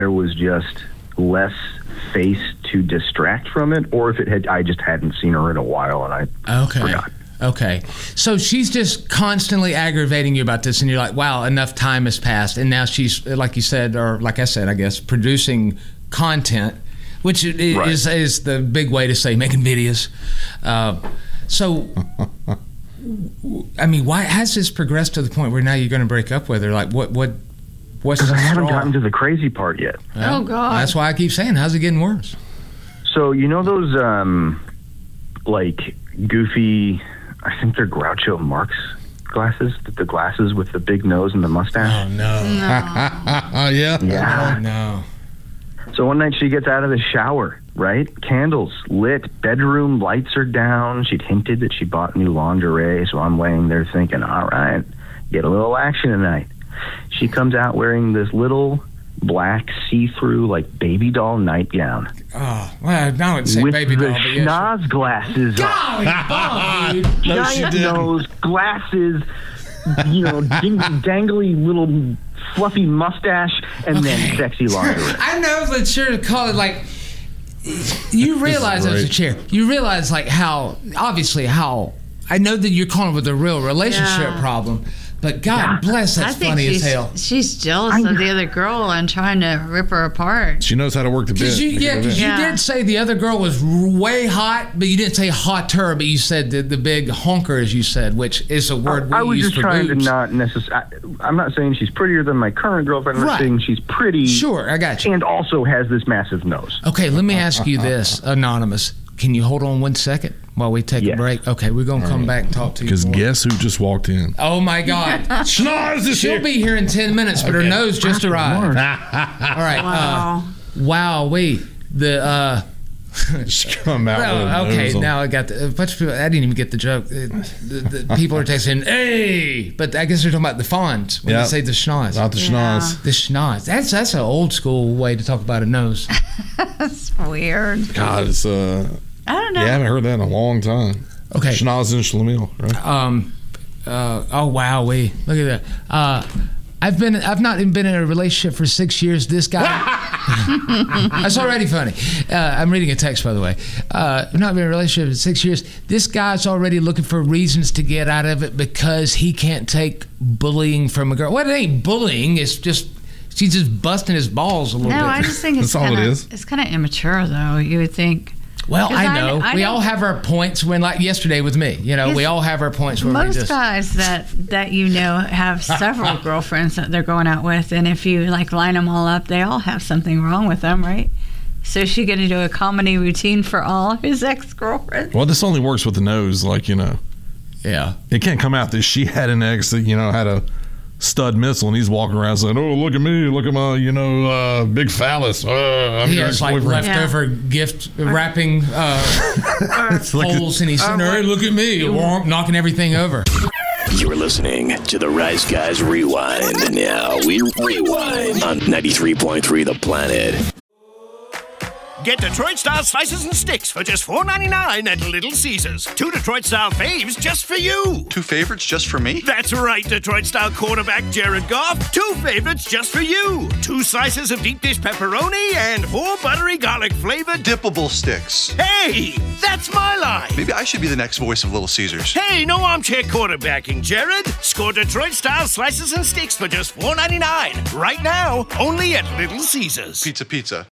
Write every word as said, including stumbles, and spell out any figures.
there was just less face to distract from it, or if it had, I just hadn't seen her in a while and I okay. forgot. Okay. So she's just constantly aggravating you about this, and you're like, wow, enough time has passed. And now she's, like you said, or like I said, I guess, producing content, which is right. is, is the big way to say making videos. Uh, so, I mean, why has this progressed to the point where now you're going to break up with her? Like, what, what, what's Because the I haven't straw? gotten to the crazy part yet. Well, oh, God. That's why I keep saying, how's it getting worse? So, you know those, um, like, goofy... I think they're Groucho Marx glasses, the glasses with the big nose and the mustache. Oh, no. No. yeah. Yeah. Oh, no. So one night she gets out of the shower, right? Candles lit, bedroom lights are down. She'd hinted that she bought new lingerie, so I'm laying there thinking, all right, get a little action tonight. She comes out wearing this little black see-through, like, baby doll nightgown. Oh, well, now it's say with baby the doll, but yes. schnoz glasses on. Golly, dude. No, she Giant didn't. nose, glasses, you know, ding- dangly little fluffy mustache, and Okay. then sexy lingerie. I know that sure to call it like you realize as a great. chair. You realize like how obviously how I know that you're calling it with a real relationship Yeah. problem, but God Yeah. bless, I that's think funny she's, as hell. she's jealous I of know. the other girl and trying to rip her apart. She knows how to work the bit. Cause you, yeah, because Yeah. you did say the other girl was way hot, but you didn't say hotter, but you said the, the big honker, as you said, which is a word we I was use just for trying boobs. to not necessarily. I'm not saying she's prettier than my current girlfriend. I'm Right. not saying she's pretty. Sure, I got you. And also has this massive nose. Okay, let me ask you this, Anonymous. Can you hold on one second while we take Yes. a break? Okay, we're going to come back and talk to you. Because more. guess who just walked in? Oh, my God. Schnoz is She'll here. be here in ten minutes, but her Okay. nose just arrived. All right. Wow. Uh, wow, we the uh, Just come out with well, a okay. nose on. Now I got the. A bunch of people. I didn't even get the joke. Uh, the, the people are texting, "Hey!" But I guess they're talking about the fonts when Yeah. they say the schnoz. Not the Yeah. schnoz. The schnoz. That's that's an old school way to talk about a nose. That's weird. God, it's uh. I don't know. Yeah, I haven't heard that in a long time. Okay. Schnoz and Schlemiel, right? Um. Uh. Oh wow. We look at that. Uh. I've been. I've not even been in a relationship for six years. This guy. That's already funny. Uh, I'm reading a text, by the way. Uh, I've not been in a relationship in six years. This guy's already looking for reasons to get out of it because he can't take bullying from a girl. Well, it ain't bullying. It's just she's just busting his balls a little No, bit. I just think it's That's all it kind is. of it's kind of immature, though. You would think. well, 'Cause I I- know. I we know- all have our points. When like yesterday with me, you know, we Yes. all have our points where we Most just. guys that that you know have several girlfriends that they're going out with, and if you like line them all up, they all have something wrong with them, right? So is she going to do a comedy routine for all his ex-girlfriends? Well, this only works with the nose, like, you know. Yeah. It can't come out that she had an ex that, you know, had a stud missile and he's walking around saying, oh, look at me, look at my, you know, uh, big phallus. Uh, I'm He your has like ex-boyfriend. leftover gift wrapping uh, like a- holes, and he's sitting there, hey, look at me, whomp, knocking everything over. You're listening to the Rise Guys Rewind. Now we rewind on ninety-three point three The Planet. Get Detroit-style slices and sticks for just four ninety-nine at Little Caesars. Two Detroit-style faves just for you. Two favorites just for me? That's right, Detroit-style quarterback Jared Goff. Two favorites just for you. Two slices of deep dish pepperoni and four buttery garlic flavored. Dippable sticks. Hey, that's my line. Maybe I should be the next voice of Little Caesars. Hey, no armchair quarterbacking, Jared. Score Detroit-style slices and sticks for just four ninety-nine. Right now, only at Little Caesars. Pizza, pizza.